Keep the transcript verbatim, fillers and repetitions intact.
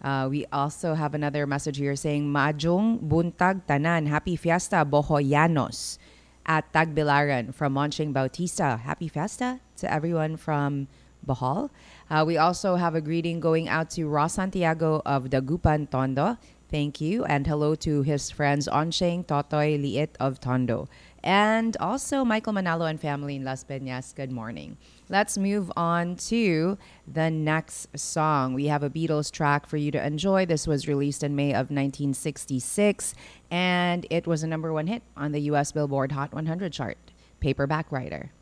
Uh, we also have another message here saying, Maajong Buntag Tanan, Happy Fiesta, Bohoyanos at Tagbilaran from Monching Bautista. Happy Fiesta to everyone from Bohol. Uh, we also have a greeting going out to Ross Santiago of Dagupan, Tondo. Thank you. And hello to his friends Oncheng, Totoy, Liit of Tondo. And also Michael Manalo and family in Las Peñas. Good morning. Let's move on to the next song. We have a Beatles track for you to enjoy. This was released in May of nineteen sixty-six, and it was a number one hit on the U S Billboard Hot one hundred chart, Paperback Writer.